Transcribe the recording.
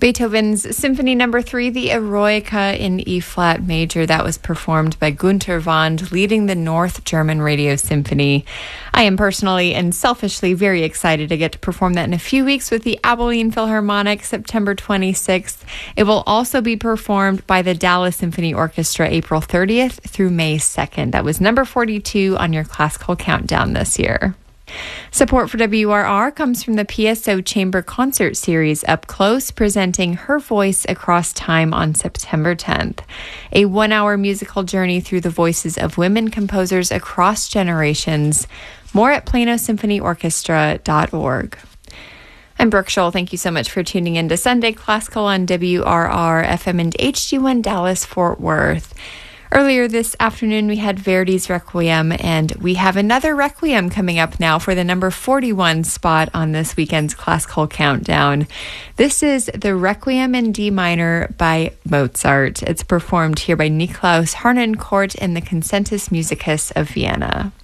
Beethoven's Symphony No. 3, the Eroica in E-flat major, that was performed by Günter Wand, leading the North German Radio Symphony. I am personally and selfishly very excited to get to perform that in a few weeks with the Abilene Philharmonic, September 26th. It will also be performed by the Dallas Symphony Orchestra, April 30th through May 2nd. That was number 42 on your classical countdown this year. Support for WRR comes from the PSO Chamber Concert Series Up Close, presenting Her Voice Across Time on September 10th. A 1-hour musical journey through the voices of women composers across generations. More at planosymphonyorchestra.org. I'm Brooke Scholl. Thank you so much for tuning in to Sunday Classical on WRR FM and HD1 Dallas Fort Worth. Earlier this afternoon, we had Verdi's Requiem, and we have another Requiem coming up now for the number 41 spot on this weekend's Classical Countdown. This is the Requiem in D minor by Mozart. It's performed here by Niklaus Harnoncourt and the Concertus Musicus of Vienna.